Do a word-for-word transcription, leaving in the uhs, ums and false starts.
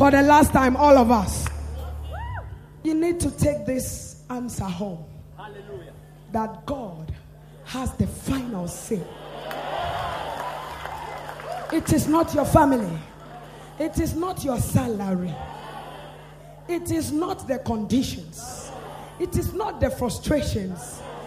For the last time, all of us. You need to take this answer home. Hallelujah. That God has the final say. It is not your family. It is not your salary. It is not the conditions. It is not the frustrations.